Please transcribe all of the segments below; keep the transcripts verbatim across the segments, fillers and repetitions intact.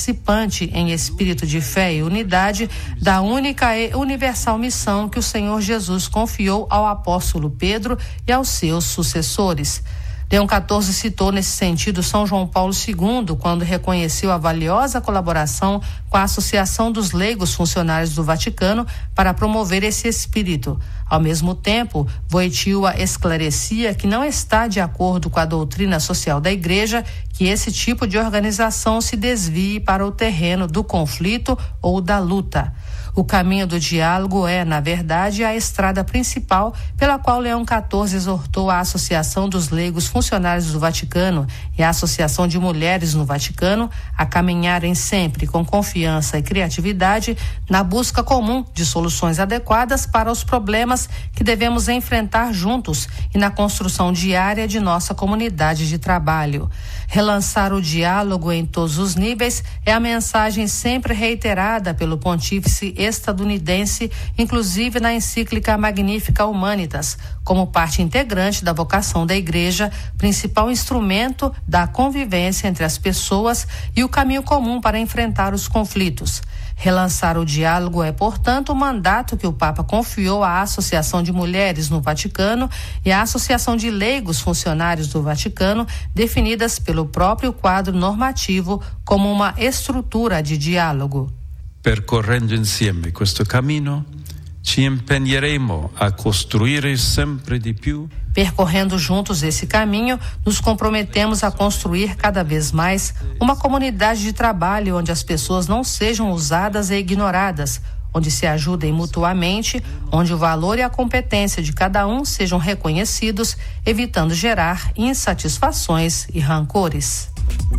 participante em espírito de fé e unidade da única e universal missão que o Senhor Jesus confiou ao apóstolo Pedro e aos seus sucessores. Leão quatorze citou nesse sentido São João Paulo segundo, quando reconheceu a valiosa colaboração com a Associação dos Leigos Funcionários do Vaticano para promover esse espírito. Ao mesmo tempo, Wojtyła esclarecia que não está de acordo com a doutrina social da Igreja que esse tipo de organização se desvie para o terreno do conflito ou da luta. O caminho do diálogo é, na verdade, a estrada principal pela qual Leão quatorze exortou a Associação dos Leigos Funcionários do Vaticano e a Associação de Mulheres no Vaticano a caminharem sempre com confiança e criatividade na busca comum de soluções adequadas para os problemas que devemos enfrentar juntos e na construção diária de nossa comunidade de trabalho. Relançar o diálogo em todos os níveis é a mensagem sempre reiterada pelo pontífice estadunidense, inclusive na encíclica Magnificat Humanitas, como parte integrante da vocação da Igreja, principal instrumento da convivência entre as pessoas e o caminho comum para enfrentar os conflitos. Relançar o diálogo é, portanto, o mandato que o Papa confiou à Associação de Mulheres no Vaticano e à Associação de Leigos Funcionários do Vaticano, definidas pelo próprio quadro normativo como uma estrutura de diálogo. Percorrendo insieme questo cammino, ci impegneremo a costruire sempre di più. Percorrendo juntos esse caminho, nos comprometemos a construir cada vez mais uma comunidade de trabalho onde as pessoas não sejam usadas e ignoradas, onde se ajudem mutuamente, onde o valor e a competência de cada um sejam reconhecidos, evitando gerar insatisfações e rancores.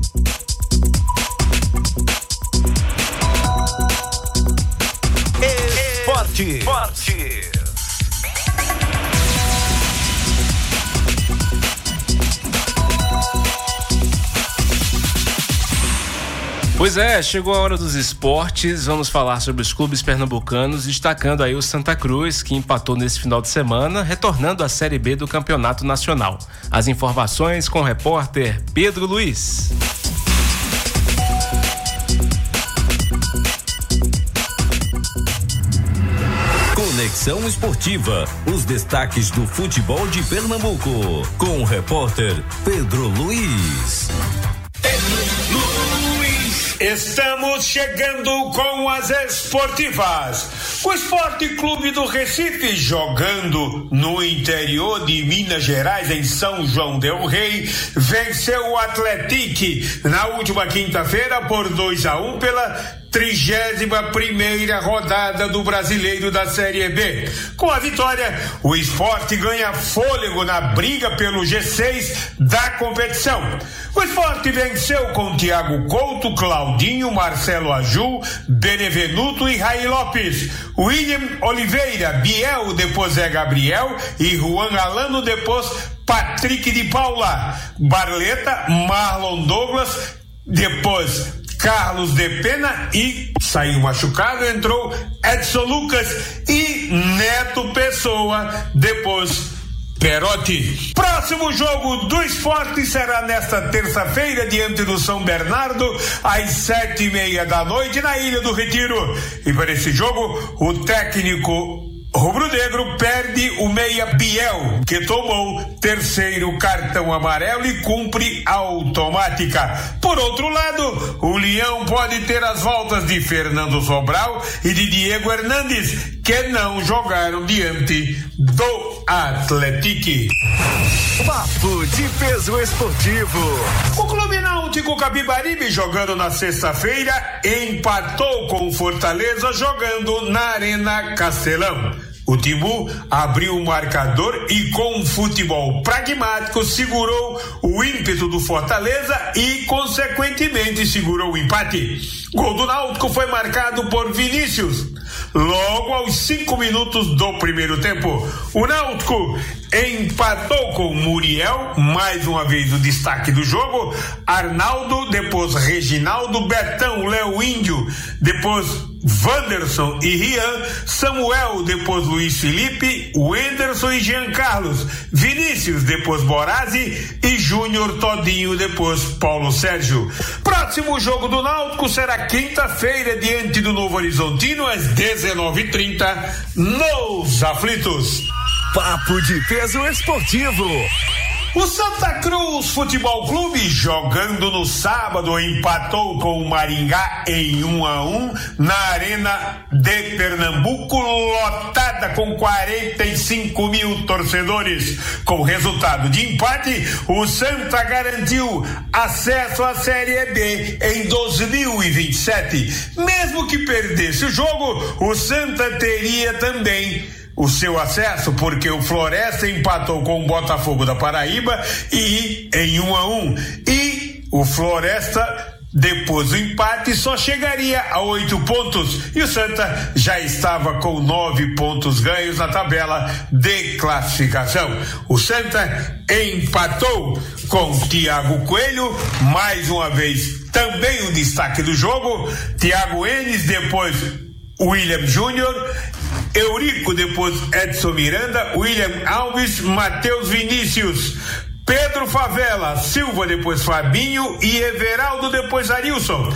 Esporte. Esporte. Pois é, chegou a hora dos esportes. Vamos falar sobre os clubes pernambucanos, destacando aí o Santa Cruz, que empatou nesse final de semana, retornando à Série B do Campeonato Nacional. As informações com o repórter Pedro Luiz. Conexão Esportiva, os destaques do futebol de Pernambuco, com o repórter Pedro Luiz. Pedro Luiz. Estamos chegando com as esportivas. O Esporte Clube do Recife, jogando no interior de Minas Gerais, em São João del Rei, venceu o Atlético na última quinta-feira por dois a um pela trigésima primeira rodada do Brasileiro da Série B. Com a vitória, o Sport ganha fôlego na briga pelo G seis da competição. O Sport venceu com Thiago Couto, Claudinho, Marcelo Aju, Benevenuto e Rai Lopes, William Oliveira, Biel, depois Zé Gabriel e Juan Alano, depois Patrick de Paula, Barleta, Marlon Douglas, depois Carlos de Pena e saiu machucado, entrou Edson Lucas e Neto Pessoa, depois Perotti. Próximo jogo do Esporte será nesta terça-feira diante do São Bernardo às sete e meia da noite na Ilha do Retiro. E para esse jogo o técnico rubro-negro perde o meia Biel, que tomou terceiro cartão amarelo e cumpre automática. Por outro lado, o Leão pode ter as voltas de Fernando Sobral e de Diego Hernandes, que não jogaram diante do Atlético. Papo de peso esportivo. O Clube Náutico Capibaribe, jogando na sexta-feira, empatou com o Fortaleza jogando na Arena Castelão. O Timbu abriu o marcador e, com um futebol pragmático, segurou o ímpeto do Fortaleza e, consequentemente, segurou o empate. O gol do Náutico foi marcado por Vinícius logo aos cinco minutos do primeiro tempo. O Náutico empatou com Muriel, mais uma vez o destaque do jogo. Arnaldo, depois Reginaldo, Betão, Léo Índio, depois Wanderson e Rian, Samuel, depois Luiz Felipe, Wenderson e Jean Carlos, Vinícius, depois Borazzi e Júnior Todinho, depois Paulo Sérgio. Próximo jogo do Náutico será quinta-feira diante do Novo Horizontino às dezenove e trinta nos Aflitos. Papo de Peso Esportivo. O Santa Cruz Futebol Clube, jogando no sábado, empatou com o Maringá em um a um na Arena de Pernambuco, lotada com quarenta e cinco mil torcedores. Com resultado de empate, o Santa garantiu acesso à Série B em dois mil e vinte e sete. Mesmo que perdesse o jogo, o Santa teria também o seu acesso, porque o Floresta empatou com o Botafogo da Paraíba e em um a um, e o Floresta, depois do empate, só chegaria a oito pontos e o Santa já estava com nove pontos ganhos na tabela de classificação. O Santa empatou com Thiago Coelho, mais uma vez também o destaque do jogo. Thiago Enes, depois William Júnior, Eurico, depois Edson Miranda, William Alves, Matheus Vinícius, Pedro Favela, Silva, depois Fabinho e Everaldo, depois Arilson,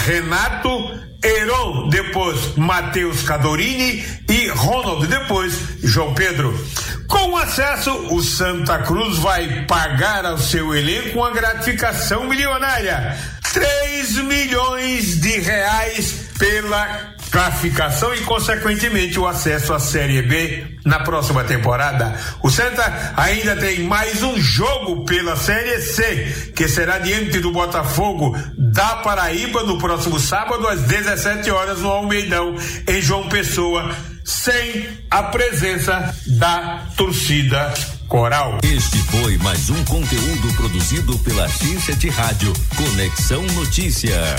Renato, Heron, depois Matheus Cadorini e Ronald, depois João Pedro. Com acesso, o Santa Cruz vai pagar ao seu elenco uma gratificação milionária, três milhões de reais pela classificação e, consequentemente, o acesso à Série B na próxima temporada. O Santa ainda tem mais um jogo pela Série C, que será diante do Botafogo da Paraíba no próximo sábado às dezessete horas no Almeidão, em João Pessoa, sem a presença da torcida coral. Este foi mais um conteúdo produzido pela Agência de Rádio Conexão Notícias.